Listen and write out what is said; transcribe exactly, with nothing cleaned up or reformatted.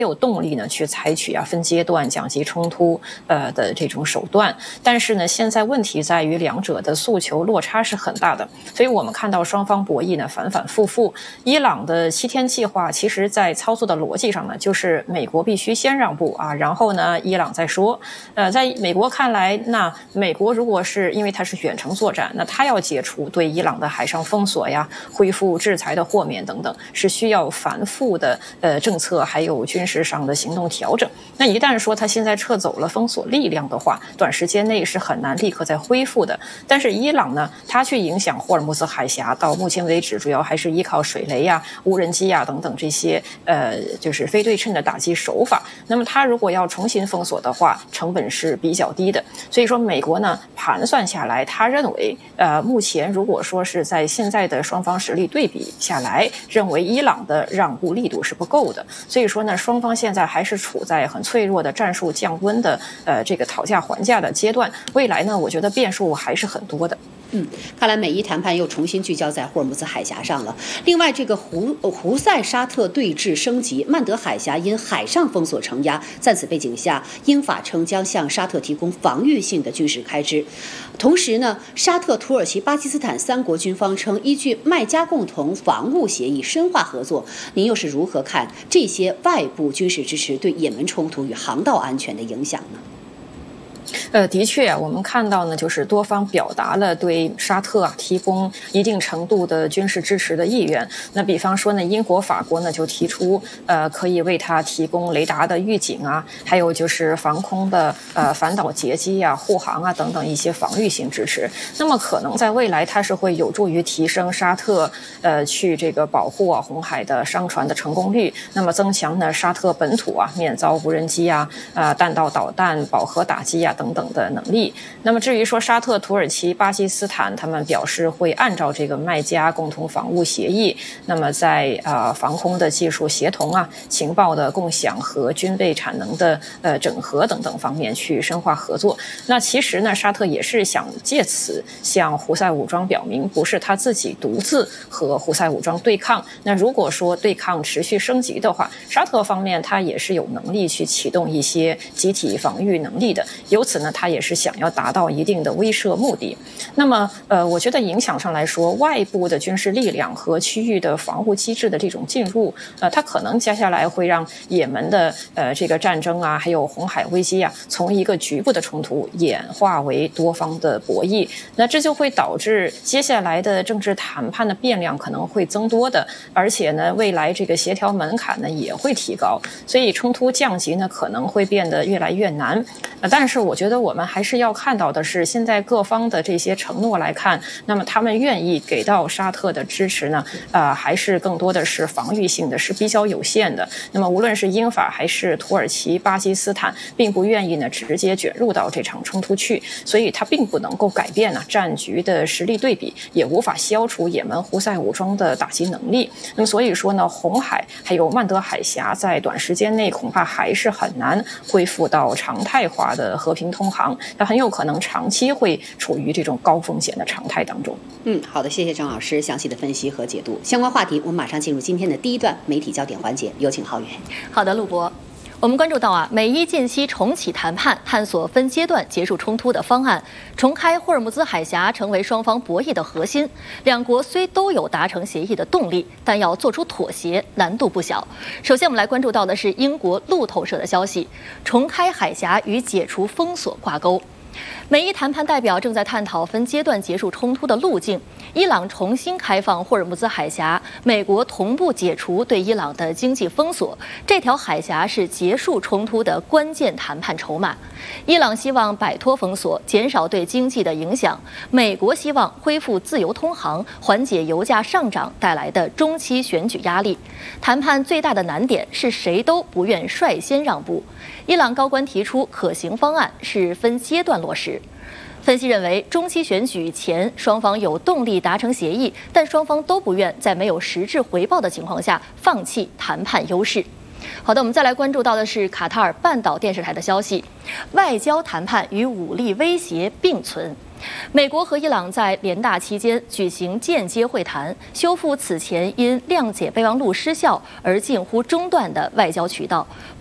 有动力呢去采取啊分阶段降级冲突呃的这种手段，但是呢，现在问题在于两者的诉求落差是很大的，所以我们看到双方博弈呢反反复复。伊朗的七天计划其实在操作的逻辑上呢，就是美国必须先让步啊，然后呢伊朗再说。呃，在美国看来，那美国如果是因为它是远程作战，那它要解除对伊朗的海上封锁呀、恢复制裁的豁免等等，是需要繁复的呃政策还有军事上的行动调整。那一旦说他现在撤走了封锁力量的话，短时间内是很难立刻再恢复的。但是伊朗呢，它去影响霍尔木兹海峡，到目前为止主要还是依靠水雷呀、无人机呀等等这些呃就是非对称的打击手法。那么它如果要重新封锁的话，成本是比较低的。所以说美国呢盘算下来，他认为呃目前如果说是在现在的双方实力对比下来，认为伊朗的让步力度是不够的。所以说呢，双方现在还是处在很脆弱的战术降温的呃这个讨价还价的阶段。未来呢，我觉得变数还是很多的。 嗯，看来美伊谈判又重新聚焦在霍尔木兹海峡上了。另外，这个胡胡塞沙特对峙升级，曼德海峡因海上封锁承压，在此背景下，英法称将向沙特提供防御性的军事开支。同时呢，沙特、土耳其、巴基斯坦三国军方称，依据麦加共同防务协议深化合作。您又是如何看这些外部军事支持对也门冲突与航道安全的影响呢？ 呃，的确啊，我们看到呢，就是多方表达了对沙特啊提供一定程度的军事支持的意愿。那比方说呢，英国、法国呢就提出，呃，可以为它提供雷达的预警啊，还有就是防空的呃反导截击啊、护航啊等等一些防御性支持。那么可能在未来，它是会有助于提升沙特呃去这个保护啊红海的商船的成功率，那么增强呢沙特本土啊免遭无人机啊、呃弹道导弹饱和打击啊等等的能力。那么至于说沙特、土耳其、巴基斯坦，他们表示会按照这个麦加共同防务协议，那么在呃防空的技术协同啊、情报的共享和军备产能的呃整合等等方面去深化合作。那其实呢，沙特也是想借此向胡塞武装表明，不是他自己独自和胡塞武装对抗。那如果说对抗持续升级的话，沙特方面他也是有能力去启动一些集体防御能力的。由此呢，他也是想要达到一定的威慑目的。那么，呃，我觉得影响上来说，外部的军事力量和区域的防护机制的这种进入，呃，它可能接下来会让也门的呃这个战争啊，还有红海危机啊，从一个局部的冲突演化为多方的博弈。那这就会导致接下来的政治谈判的变量可能会增多的，而且呢，未来这个协调门槛呢也会提高，所以冲突降级呢可能会变得越来越难。呃，但是我觉得我们还是要看到的是，现在各方的这些承诺来看，那么他们愿意给到沙特的支持呢，呃，还是更多的是防御性的，是比较有限的。那么无论是英法还是土耳其、巴基斯坦，并不愿意呢直接卷入到这场冲突去，所以它并不能够改变呢战局的实力对比，也无法消除也门胡塞武装的打击能力。那么所以说呢，红海还有曼德海峡在短时间内恐怕还是很难恢复到常态化的和平通航，它很有可能长期会处于这种高风险的常态当中。 嗯，好的，谢谢郑老师详细的分析和解读。相关话题，我们马上进入今天的第一段媒体焦点环节，有请浩源。 好的，陆博。我们关注到啊，美伊近期重启谈判，探索分阶段结束冲突的方案，重开霍尔木兹海峡成为双方博弈的核心。两国虽都有达成协议的动力，但要做出妥协难度不小。首先，我们来关注到的是英国路透社的消息：重开海峡与解除封锁挂钩。美伊谈判代表正在探讨分阶段结束冲突的路径。伊朗重新开放霍尔木兹海峡，美国同步解除对伊朗的经济封锁。这条海峡是结束冲突的关键谈判筹码。伊朗希望摆脱封锁，减少对经济的影响；美国希望恢复自由通航，缓解油价上涨带来的中期选举压力。谈判最大的难点是谁都不愿率先让步。伊朗高官提出可行方案是分阶段落实。分析认为，中期选举前双方有动力达成协议，但双方都不愿在没有实质回报的情况下放弃谈判优势。好的，我们再来关注到的是卡塔尔半岛电视台的消息：外交谈判与武力威胁并存。 美国和伊朗在联大期间举行间接会谈，修复此前因谅解备忘录失效而近乎中断的外交渠道。